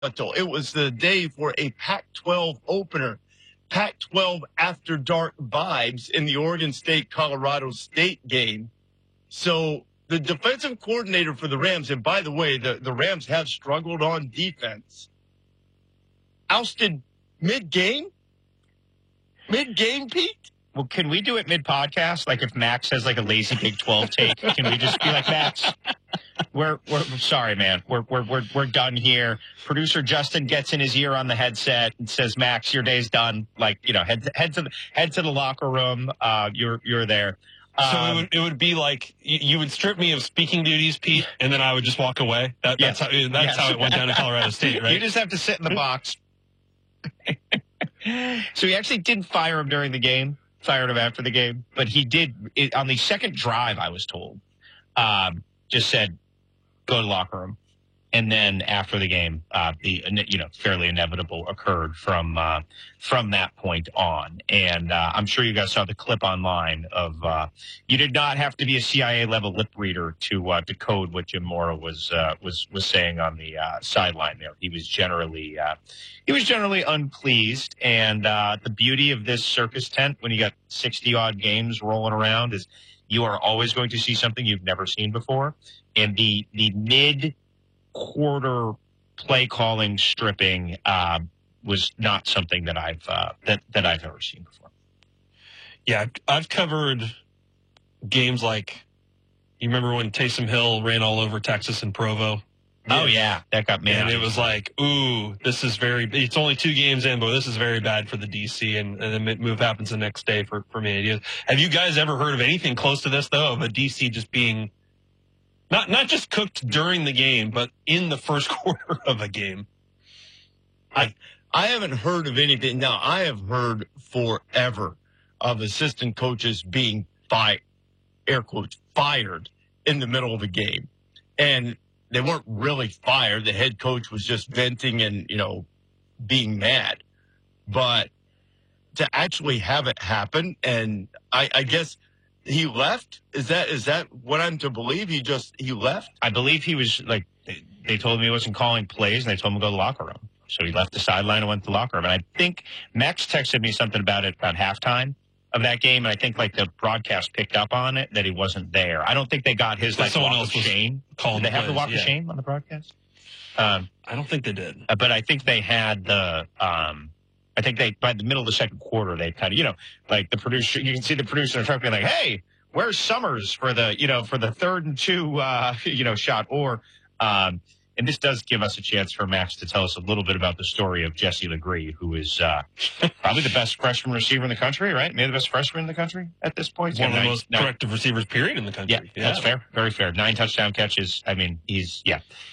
It was the day for a Pac-12 opener, Pac-12 after dark vibes in the Oregon State-Colorado State game. So the defensive coordinator for the Rams, and by the way, the Rams have struggled on defense, ousted mid-game? Mid-game, Pete? Well, can we do it mid-podcast? Like if Max has like a lazy Big 12 take, can we just be like, Max, we're sorry, man. We're done here. Producer Justin gets in his ear on the headset and says, Max, your day's done. Like, head to the locker room. You're there. So it would be like you would strip me of speaking duties, Pete, and then I would just walk away. That's how it went down to Colorado State, right? You just have to sit in the box. So he actually didn't fire him during the game, fired him after the game, but he did on the second drive, I was told, just said, go to the locker room. And then after the game, the fairly inevitable occurred from that point on. And I'm sure you guys saw the clip online of you did not have to be a CIA level lip reader to decode what Jim Mora was saying on the sideline there. He was generally unpleased. And the beauty of this circus tent when you got 60 odd games rolling around is you are always going to see something you've never seen before. And the mid-quarter play calling stripping was not something that I've ever seen before. Yeah, I've covered games like, you remember when Taysom Hill ran all over Texas and Provo? Oh yeah, that got me. And it was like, ooh, this is it's only 2 games in, but this is very bad for the DC, and then move happens the next day for me. Have you guys ever heard of anything close to this though, of a DC just being not just cooked during the game, but in the first quarter of a game? I haven't heard of anything. Now, I have heard forever of assistant coaches being air quotes, fired in the middle of a game. And they weren't really fired. The head coach was just venting and, being mad. But to actually have it happen, and I guess he left? Is that what I'm to believe? He left? I believe he was like, they told him he wasn't calling plays, and they told him to go to the locker room. So he left the sideline and went to the locker room. And I think Max texted me something about it about halftime of that game, and I think like the broadcast picked up on it that he wasn't there. I don't think they got his like walk of shame. Did they have the walk of shame on the broadcast? I don't think they did. But I think they had the. I think by the middle of the second quarter, they kind of, like the producer, you can see the producer in the truck being like, hey, where's Summers for the 3rd and 2, shot? Or, and this does give us a chance for Max to tell us a little bit about the story of Jesse Legree, who is probably the best freshman receiver in the country, right? Maybe the best freshman in the country at this point. One of the most productive receivers, period, in the country. Yeah, that's fair. Very fair. 9 touchdown catches. I mean, he's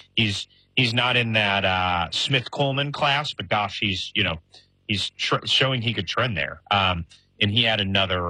not in that Smith-Coleman class, but gosh, he's showing he could trend there. And he had another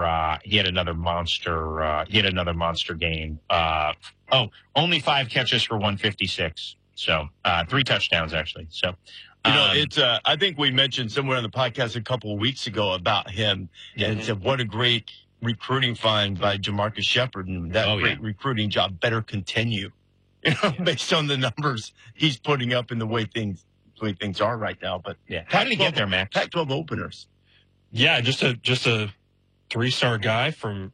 monster game. Only 5 catches for 156. So 3 touchdowns actually. So it's I think we mentioned somewhere on the podcast a couple of weeks ago about him, and said what a great recruiting find by Jamarcus Shepard, and that great recruiting job better continue. Based on the numbers he's putting up and the way things are right now. But yeah, how did he get there, Max? Pac-12 openers. Yeah, just a 3-star guy from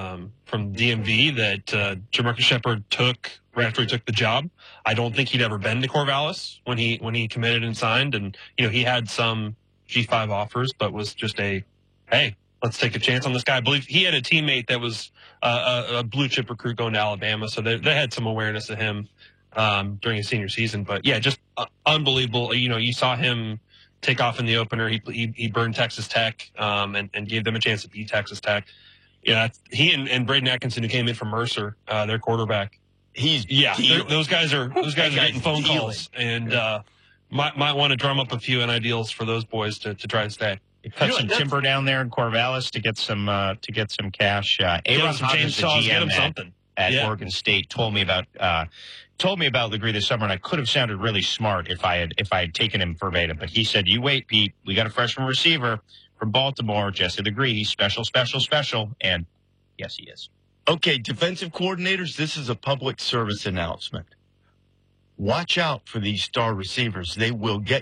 DMV that Jamarcus Shepard took right after he took the job. I don't think he'd ever been to Corvallis when he committed and signed, and he had some G5 offers, but was just hey, let's take a chance on this guy. I believe he had a teammate that was a blue chip recruit going to Alabama, so they had some awareness of him during his senior season. But yeah, just unbelievable. You saw him take off in the opener. He burned Texas Tech and gave them a chance to beat Texas Tech. Yeah, he and Braden Atkinson, who came in from Mercer, their quarterback. Those guys are getting phone calls, and might want to drum up a few NILs for those boys to try to stay. Cut some timber down there in Corvallis to get some cash. Aaron some chainsaws, get him something. At Oregon State told me about Legree this summer, and I could have sounded really smart if I had taken him verbatim. But he said, "You wait, Pete. We got a freshman receiver from Baltimore, Jesse Legree. He's special, special, special." And yes, he is. Okay, defensive coordinators, this is a public service announcement. watch out for these star receivers. They will get